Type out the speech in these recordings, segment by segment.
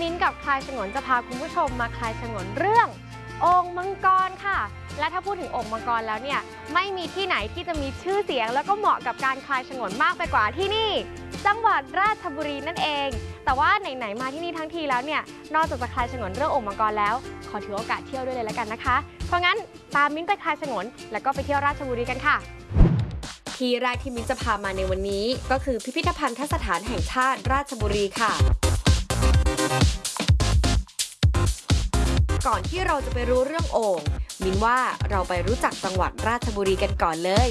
มิ้นกับคลายฉงนจะพาคุณผู้ชมมาคลายฉงนเรื่องโอ่งมังกรค่ะและถ้าพูดถึงโอ่งมังกรแล้วเนี่ยไม่มีที่ไหนที่จะมีชื่อเสียงแล้วก็เหมาะกับการคลายฉงนมากไปกว่าที่นี่จังหวัดราชบุรีนั่นเองแต่ว่าไหนๆมาที่นี่ทั้งทีแล้วเนี่ยนอกจากจะคลายฉงนเรื่องโอ่งมังกรแล้วขอถือโอกาสเที่ยวด้วยเลยแล้วกันนะคะเพราะงั้นตามมิ้นไปคลายฉงนแล้วก็ไปเที่ยวราชบุรีกันค่ะที่แรกที่มิ้นจะพามาในวันนี้ก็คือพิพิธภัณฑสถานแห่งชาติราชบุรีค่ะก่อนที่เราจะไปรู้เรื่องโอ่งมินว่าเราไปรู้จักจังหวัดราชบุรีกันก่อนเลย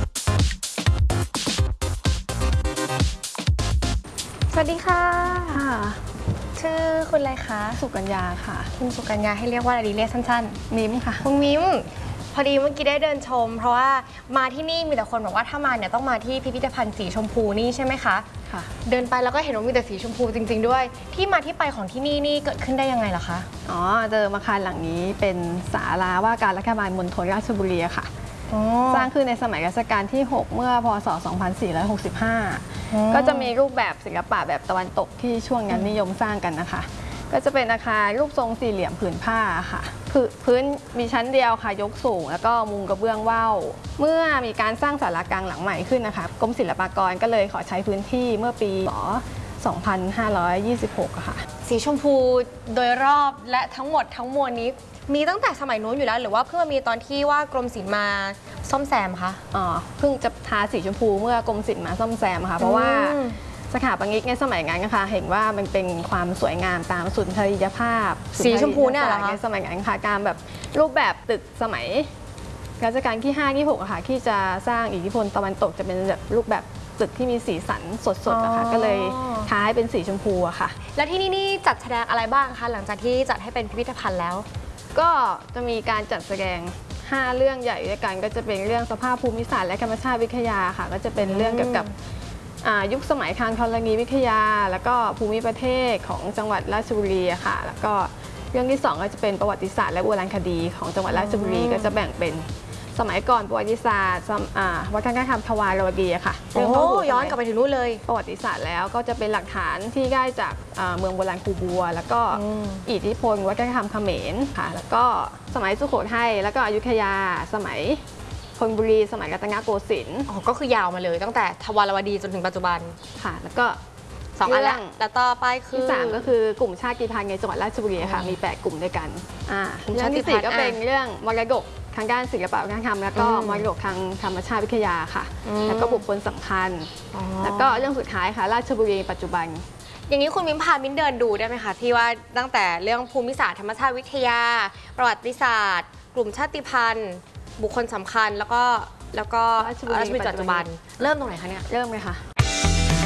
สวัสดีค่ะชื่อคุณอะไรคะสุกัญญาค่ะคุณสุกัญญาให้เรียกว่าอะไรดีเรียกสั้นๆมิ้มค่ะคุณมิ้มพอดีเมื่อกี้ได้เดินชมเพราะว่ามาที่นี่มีแต่คนบอกว่าถ้ามาเนี่ยต้องมาที่พิพิธภัณฑ์สีชมพูนี่ใช่ไหมคะค่ะเดินไปแล้วก็เห็นว่ามีแต่สีชมพูจริงๆด้วยที่มาที่ไปของที่นี่เกิดขึ้นได้ยังไงล่ะคะอ๋อเดิมอาคารหลังนี้เป็นศาลาว่าการรัฐบาลมณฑลราชบุรีค่ะสร้างขึ้นในสมัยรัชกาลที่ 6 เมื่อพศ 2465 ก็จะมีรูปแบบศิลปะแบบตะวันตกที่ช่วงนั้นนิยมสร้างกันนะคะก็จะเป็นอาคารรูปทรงสี่เหลี่ยมผืนผ้าค่ะพื้นมีชั้นเดียวค่ะยกสูงแล้วก็มุงกระเบื้องว่าวเมื่อมีการสร้างศาลากลางหลังใหม่ขึ้นนะคะกรมศิลปากรก็เลยขอใช้พื้นที่เมื่อปี 2526 ค่ะสีชมพูโดยรอบและทั้งหมดทั้งมวลนี้มีตั้งแต่สมัยนู้นอยู่แล้วหรือว่าเพิ่งมีตอนที่ว่ากรมศิลป์มาซ่อมแซมคะเพิ่งจะทาสีชมพูเมื่อกรมศิลป์มาซ่อมแซมค่ะเพราะว่าสถาปนิกในสมัยนั้นนะคะเห็นว่ามันเป็นความสวยงามตามสุนทรียภาพสีชมพูเนี่ยเหรอคะในสมัยนั้นค่ะการแบบรูปแบบตึกสมัยรัชกาลที่ 5 ที่ 6ค่ะที่จะสร้างอิทธิพลตะวันตกจะเป็นแบบรูปแบบตึกที่มีสีสันสดๆนะคะก็เลยท้ายเป็นสีชมพูอะค่ะแล้วที่นี่จัดแสดงอะไรบ้างคะหลังจากที่จัดให้เป็นพิพิธภัณฑ์แล้วก็จะมีการจัดแสดง5 เรื่องใหญ่ด้วยกันก็จะเป็นเรื่องสภาพภูมิศาสตร์และธรรมชาติวิทยาค่ะก็จะเป็นเรื่องเกี่ยวกับยุคสมัยทางธรณีวิทยาแล้วก็ภูมิประเทศของจังหวัดราชบุรีค่ะแล้วก็เรื่องที่2ก็จะเป็นประวัติศาสตร์และโบราณคดีของจังหวัดราชบุรีก็จะแบ่งเป็นสมัยก่อนประวัติศาสตร์วัฒนธรรมทวารวดีค่ะย้อนกลับไปถึงนู้นเลยประวัติศาสตร์แล้วก็จะเป็นหลักฐานที่ได้จากเมืองโบราณคูบัวแล้วก็อิทธิพลวัฒนธรรมเขมรค่ะแล้วก็สมัยสุโขทัยแล้วก็อยุธยาสมัยธนบุรีสมัยรัตนโกสินทร์ก็คือยาวมาเลยตั้งแต่ทวารวดีจนถึงปัจจุบันค่ะแล้วก็ 2 อันแล้วต่อไปคือที่3ก็คือกลุ่มชาติพันธุ์ในจังหวัดราชบุรีค่ะมี8 กลุ่มด้วยกันเรื่องที่4ก็เป็นเรื่องมรดกทางด้านศิลปะวัฒนธรรมแล้วก็มรดกทางธรรมชาติวิทยาค่ะแล้วก็บุคคลสำคัญแล้วก็เรื่องสุดท้ายค่ะราชบุรีปัจจุบันอย่างนี้คุณมิ้นพามิ้นเดินดูได้ไหมคะที่ว่าตั้งแต่เรื่องภูมิศาสตร์ธรรมชาติวิทยาประวัติศาสตร์กลุ่มชาติพันธุ์บุคคลสำคัญแล้วก็ราชบุรีปัจจุบันเริ่มตรงไหนคะเนี่ยเริ่มเลยค่ะ